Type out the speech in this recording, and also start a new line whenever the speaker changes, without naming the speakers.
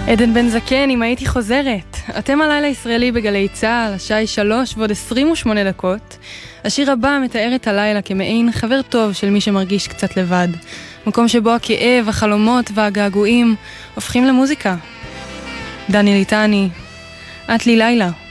עדן בן זקן, אם הייתי חוזרת. אתם הלילה ישראלי בגלי צהל, השעה 3 ועוד 28 דקות. השיר הבא מתאר את הלילה כמעין חבר טוב של מי שמרגיש קצת לבד. מקום שבו הכאב, החלומות והגעגועים הופכים למוזיקה. דני ליטני, את לי לילה.